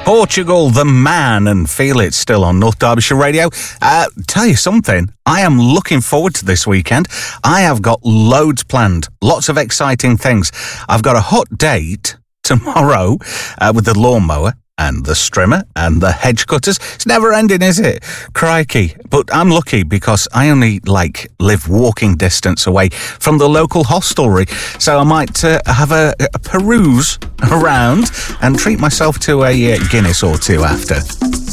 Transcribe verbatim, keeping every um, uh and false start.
Portugal, the man, and Feel It still on North Derbyshire Radio. Uh, tell you something, I am looking forward to this weekend. I have got loads planned, lots of exciting things. I've got a hot date tomorrow uh, with the lawnmower and the strimmer and the hedge cutters. It's never ending, is it? Crikey. But I'm lucky because I only, like, live walking distance away from the local hostelry. So I might uh, have a, a peruse around and treat myself to a uh, Guinness or two after.